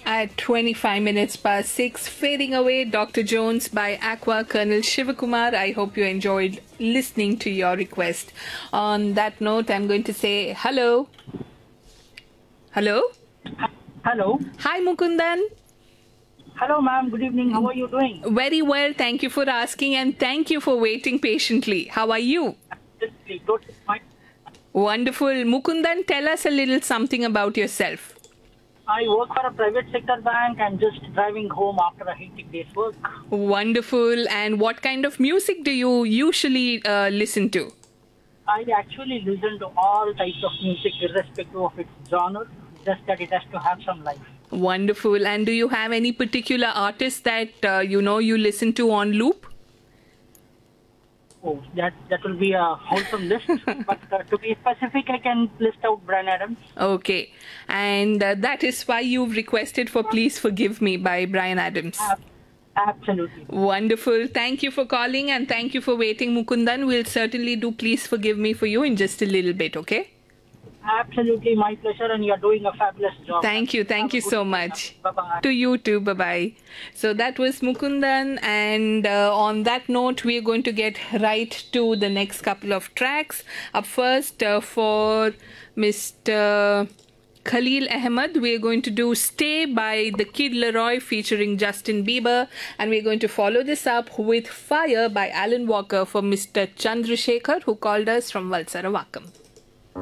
At 25 minutes past 6, Fading Away, Dr. Jones by Aqua, Colonel Shivakumar. I hope you enjoyed listening to your request. On that note, I'm going to say hello. Hello? Hello. Hi, Mukundan. Hello, ma'am. Good evening. How are you doing? Very well. Thank you for asking and thank you for waiting patiently. How are you? Good. Wonderful. Mukundan, tell us a little something about yourself. I work for a private sector bank. I'm just driving home after a hectic day's work. Wonderful. And what kind of music do you usually listen to? I actually listen to all types of music irrespective of its genre, just that it has to have some life. Wonderful. And do you have any particular artist that you listen to on loop? Oh, that will be a wholesome list. But to be specific, I can list out Bryan Adams. Okay. And that is why you've requested for Please Forgive Me by Bryan Adams. Absolutely. Wonderful. Thank you for calling and thank you for waiting, Mukundan. We'll certainly do Please Forgive Me for you in just a little bit, okay? Absolutely, my pleasure, and you're doing a fabulous job. Thank you so much. Bye-bye. To you too, bye-bye. So that was Mukundan, and on that note, we are going to get right to the next couple of tracks. Up first, for Mr. Khalil Ahmed, we are going to do Stay by the Kid Laroi featuring Justin Bieber, and we're going to follow this up with Fire by Alan Walker for Mr. Chandrasekhar, who called us from Valsaravakam.